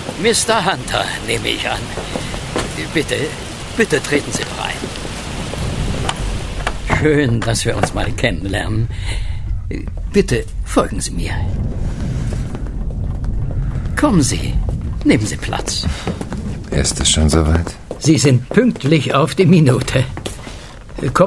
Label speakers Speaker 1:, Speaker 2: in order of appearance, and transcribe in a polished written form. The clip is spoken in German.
Speaker 1: Mr. Hunter, nehme ich an. Bitte treten Sie doch ein. Schön, dass wir uns mal kennenlernen. Bitte folgen Sie mir. Kommen Sie, nehmen Sie Platz.
Speaker 2: Ist es schon soweit?
Speaker 1: Sie sind pünktlich auf die Minute.